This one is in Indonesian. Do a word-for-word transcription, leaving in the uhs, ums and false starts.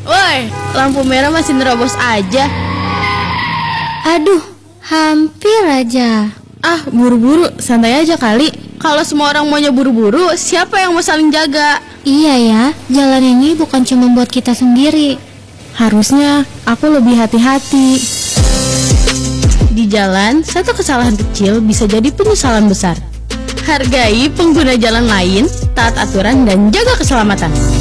Woi, lampu merah masih nerobos aja. Aduh, hampir aja. Ah, buru-buru, santai aja kali. Kalau semua orang maunya buru-buru, siapa yang mau saling jaga? Iya ya, jalan ini bukan cuma buat kita sendiri. Harusnya aku lebih hati-hati. Di jalan, satu kesalahan kecil bisa jadi penyesalan besar. Hargai pengguna jalan lain, taat aturan, dan jaga keselamatan.